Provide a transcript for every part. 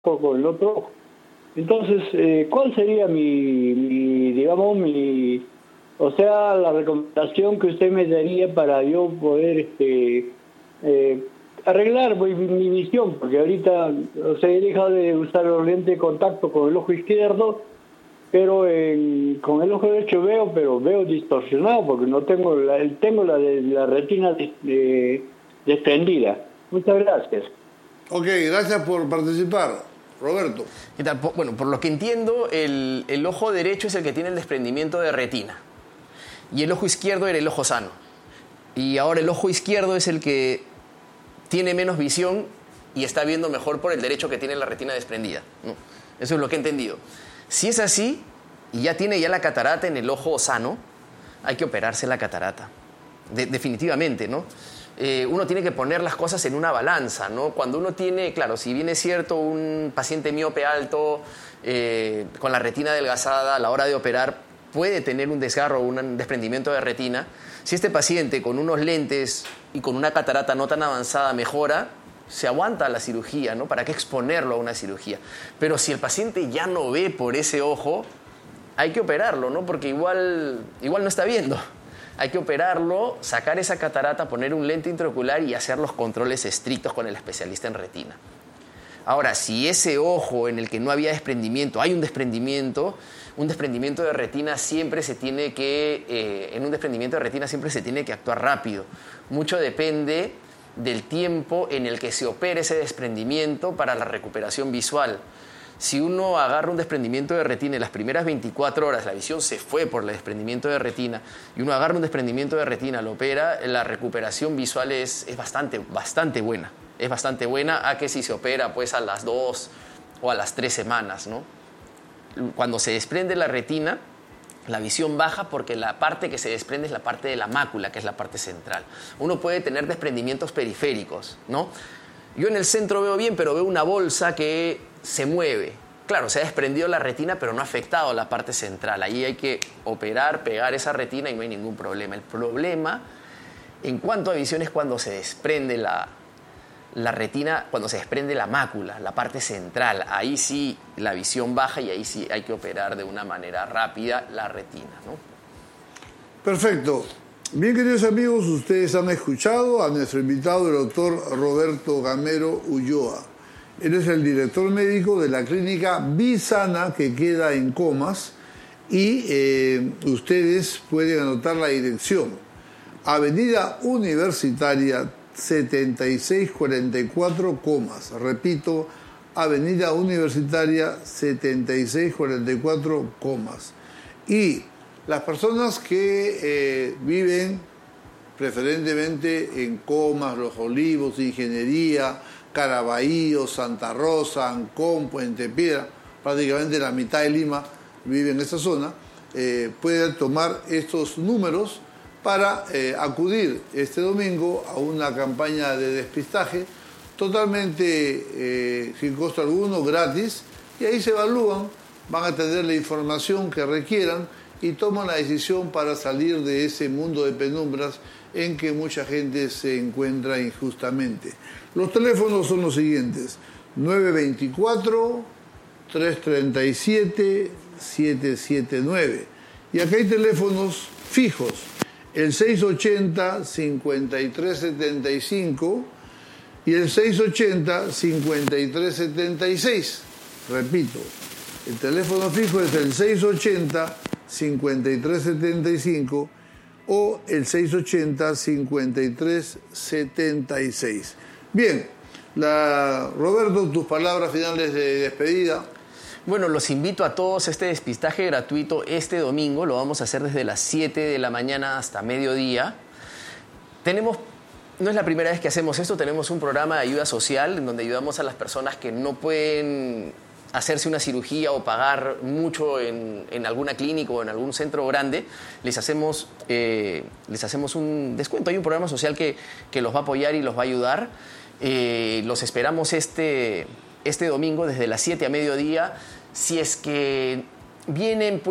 con el otro ojo. Entonces, ¿cuál sería o sea, la recomendación que usted me daría para yo poder arreglar mi visión? Porque ahorita, o sea, he dejado de usar los lentes de contacto con el ojo izquierdo, pero con el ojo derecho veo, pero veo distorsionado porque no tengo la retina desprendida. Muchas gracias. Ok, gracias por participar. Roberto. ¿Qué tal? Bueno, por lo que entiendo, el ojo derecho es el que tiene el desprendimiento de retina y el ojo izquierdo era el ojo sano. Y ahora el ojo izquierdo es el que tiene menos visión y está viendo mejor por el derecho que tiene la retina desprendida, ¿no? Eso es lo que he entendido. Si es así y ya tiene la catarata en el ojo sano, hay que operarse la catarata. Definitivamente, ¿no? Uno tiene que poner las cosas en una balanza, ¿no? Cuando uno tiene, claro, si bien es cierto un paciente miope alto con la retina adelgazada a la hora de operar puede tener un desgarro o un desprendimiento de retina, si este paciente con unos lentes y con una catarata no tan avanzada mejora, se aguanta la cirugía, ¿no? ¿Para qué exponerlo a una cirugía? Pero si el paciente ya no ve por ese ojo, hay que operarlo, ¿no? Porque igual no está viendo. Hay que operarlo, sacar esa catarata, poner un lente intraocular y hacer los controles estrictos con el especialista en retina. Ahora, si ese ojo en el que no había desprendimiento, hay un desprendimiento de retina siempre se tiene que, en un desprendimiento de retina siempre se tiene que actuar rápido. Mucho depende del tiempo en el que se opere ese desprendimiento para la recuperación visual. Si uno agarra un desprendimiento de retina y las primeras 24 horas la visión se fue por el desprendimiento de retina y uno agarra un desprendimiento de retina, lo opera, la recuperación visual es bastante buena. Es bastante buena a que si se opera pues a las 2 o a las 3 semanas, ¿no? Cuando se desprende la retina, la visión baja porque la parte que se desprende es la parte de la mácula, que es la parte central. Uno puede tener desprendimientos periféricos, ¿no? Yo en el centro veo bien, pero veo una bolsa que se mueve. Claro, se ha desprendido la retina, pero no ha afectado la parte central. Ahí hay que operar, pegar esa retina y no hay ningún problema. El problema, en cuanto a visión, es cuando se desprende la retina, cuando se desprende la mácula, la parte central. Ahí sí la visión baja y ahí sí hay que operar de una manera rápida la retina, ¿no? Perfecto. Bien, queridos amigos, ustedes han escuchado a nuestro invitado, el doctor Roberto Gamero Ulloa. Él es el director médico de la clínica Visana, que queda en Comas, y ustedes pueden anotar la dirección. Avenida Universitaria 7644 Comas. Repito, Avenida Universitaria 7644 Comas. Y las personas que viven preferentemente en Comas, Los Olivos, Ingeniería, Caraballo, Santa Rosa, Ancón, Puente Piedra, prácticamente la mitad de Lima vive en esta zona, pueden tomar estos números para acudir este domingo a una campaña de despistaje totalmente sin costo alguno, gratis, y ahí se evalúan, van a tener la información que requieran y toman la decisión para salir de ese mundo de penumbras en que mucha gente se encuentra injustamente. Los teléfonos son los siguientes: 924-337-779. Y acá hay teléfonos fijos: el 680-5375 y el 680-5376. Repito, el teléfono fijo es el 680-5375 o el 680-5376. Bien, Roberto, tus palabras finales de despedida. Bueno, los invito a todos a este despistaje gratuito este domingo. Lo vamos a hacer desde las 7 de la mañana hasta mediodía. No es la primera vez que hacemos esto, tenemos un programa de ayuda social en donde ayudamos a las personas que no pueden hacerse una cirugía o pagar mucho en alguna clínica o en algún centro grande. Les hacemos un descuento. Hay un programa social que los va a apoyar y los va a ayudar. Los esperamos este domingo desde las 7 a mediodía. Si es que vienen pues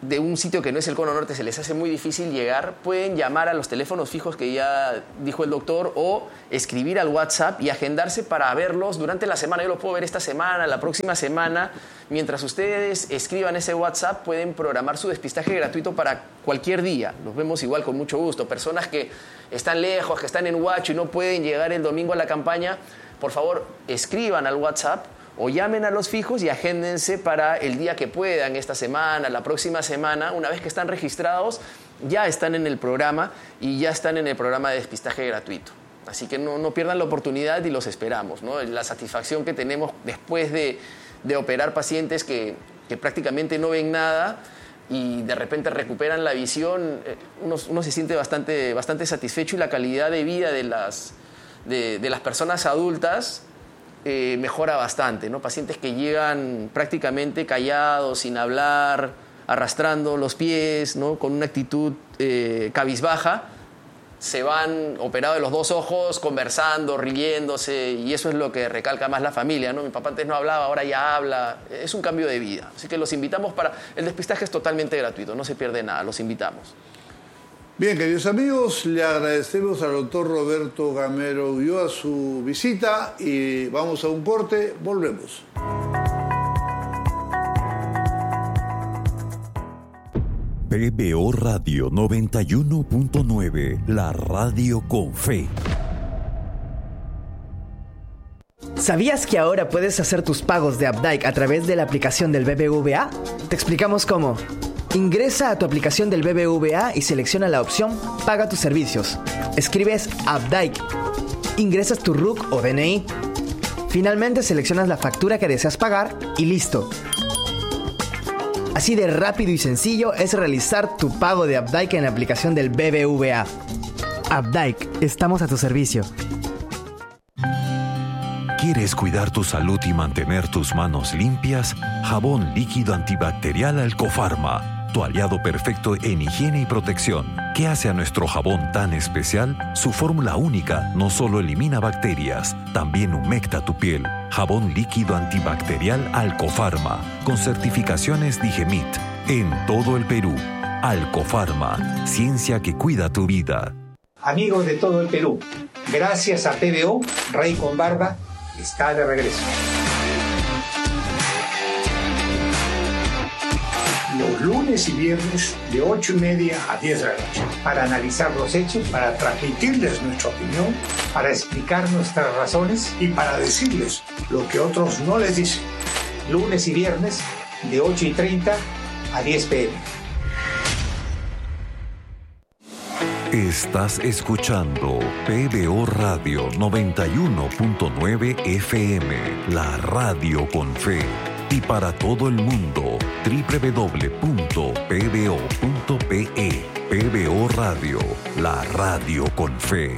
de un sitio que no es el Cono Norte se les hace muy difícil llegar, pueden llamar a los teléfonos fijos que ya dijo el doctor o escribir al WhatsApp y agendarse para verlos durante la semana. Yo los puedo ver esta semana, la próxima semana. Mientras ustedes escriban ese WhatsApp, pueden programar su despistaje gratuito para cualquier día. Los vemos igual con mucho gusto. Personas que están lejos, que están en Huacho y no pueden llegar el domingo a la campaña, por favor, escriban al WhatsApp o llamen a los fijos y agéndense para el día que puedan, esta semana, la próxima semana. Una vez que están registrados, ya están en el programa y ya están en el programa de despistaje gratuito. Así que no pierdan la oportunidad y los esperamos, ¿no? La satisfacción que tenemos después de operar pacientes que prácticamente no ven nada y de repente recuperan la visión, uno se siente bastante satisfecho y la calidad de vida de las personas adultas mejora bastante, ¿no? Pacientes que llegan prácticamente callados, sin hablar, arrastrando los pies, ¿no? Con una actitud cabizbaja, se van operados de los dos ojos, conversando, riéndose, y eso es lo que recalca más la familia, ¿no? Mi papá antes no hablaba, ahora ya habla. Es un cambio de vida. Así que los invitamos el despistaje es totalmente gratuito, no se pierde nada, los invitamos. Bien, queridos amigos, le agradecemos al doctor Roberto Gamero Ulloa su visita y vamos a un corte, volvemos. PBO Radio 91.9, la radio con fe. ¿Sabías que ahora puedes hacer tus pagos de Updike a través de la aplicación del BBVA? Te explicamos cómo. Ingresa a tu aplicación del BBVA y selecciona la opción Paga tus servicios. Escribes Updike. Ingresas tu RUC o DNI. Finalmente seleccionas la factura que deseas pagar y listo. Así de rápido y sencillo es realizar tu pago de Updike en la aplicación del BBVA. Updike, estamos a tu servicio. ¿Quieres cuidar tu salud y mantener tus manos limpias? Jabón líquido antibacterial Alcofarma, tu aliado perfecto en higiene y protección. ¿Qué hace a nuestro jabón tan especial? Su fórmula única no solo elimina bacterias, también humecta tu piel. Jabón líquido antibacterial Alcofarma, con certificaciones Digemit, en todo el Perú. Alcofarma, ciencia que cuida tu vida. Amigos de todo el Perú, gracias a PBO, Rey con Barba está de regreso. Los lunes y viernes de 8:30 a 10 de la noche, para analizar los hechos, para transmitirles nuestra opinión, para explicar nuestras razones y para decirles lo que otros no les dicen. Lunes y viernes de 8:30 a 10 p.m. Estás escuchando PBO Radio 91.9 FM, la radio con fe. Y para todo el mundo, www.pbo.pe. PBO Radio, la radio con fe.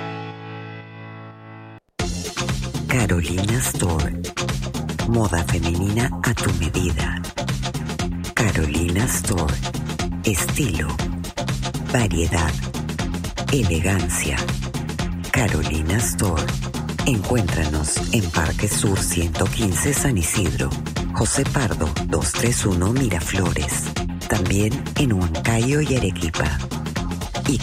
Carolina Store. Moda femenina a tu medida. Carolina Store. Estilo, variedad, elegancia. Carolina Store. Encuéntranos en Parque Sur 115 San Isidro, José Pardo 231 Miraflores. También en Huancayo y Arequipa. Y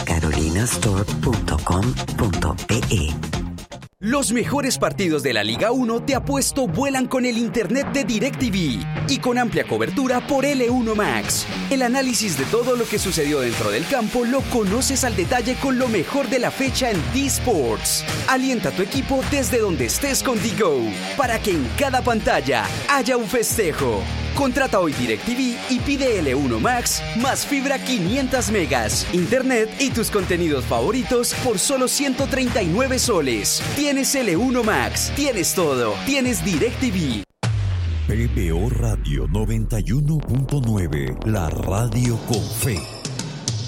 carolinastore.com.pe. Los mejores partidos de la Liga 1 Te Apuesto vuelan con el internet de DirecTV y con amplia cobertura por L1 Max. El análisis de todo lo que sucedió dentro del campo lo conoces al detalle con lo mejor de la fecha en D-Sports. Alienta a tu equipo desde donde estés con D-Go para que en cada pantalla haya un festejo. Contrata hoy DirecTV y pide L1 Max más fibra 500 megas, internet y tus contenidos favoritos por solo 139 soles. Tienes L1 Max, tienes todo, tienes DirecTV. PBO Radio 91.9, la radio con fe.